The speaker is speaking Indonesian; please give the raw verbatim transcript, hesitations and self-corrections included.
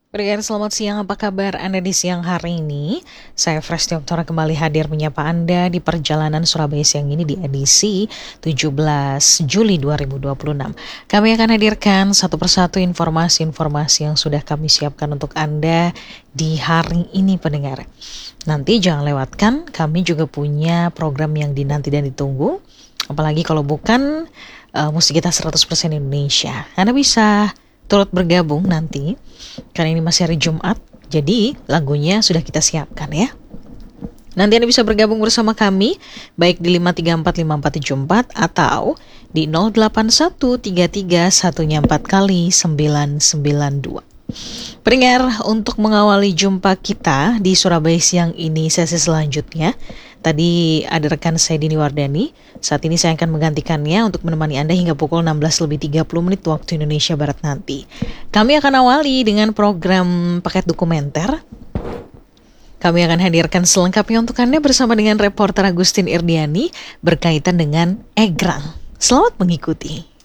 Berikan selamat siang, apa kabar Anda di siang hari ini? Saya Fresh Tioptora kembali hadir menyapa Anda di perjalanan Surabaya siang ini di edisi tujuh belas Juli dua ribu dua puluh enam. Kami akan hadirkan satu persatu informasi-informasi yang sudah kami siapkan untuk Anda di hari ini pendengar. Nanti jangan lewatkan, kami juga punya program yang dinanti dan ditunggu. Apalagi kalau bukan uh, musik kita seratus persen Indonesia. Anda bisa turut bergabung nanti, karena ini masih hari Jumat, jadi lagunya sudah kita siapkan ya. Nanti Anda bisa bergabung bersama kami, baik di lima tiga empat lima empat tujuh empat atau di nol delapan satu tiga tiga satu empat kali sembilan sembilan dua. Pendengar, untuk mengawali jumpa kita di Surabaya siang ini sesi selanjutnya, tadi ada rekan saya Dini Wardani. Saat ini saya akan menggantikannya untuk menemani Anda hingga pukul enam belas lebih tiga puluh menit waktu Indonesia Barat nanti. Kami akan awali dengan program paket dokumenter. Kami akan hadirkan selengkapnya untuk Anda bersama dengan reporter Agustin Irdiani berkaitan dengan Egrang. Selamat mengikuti.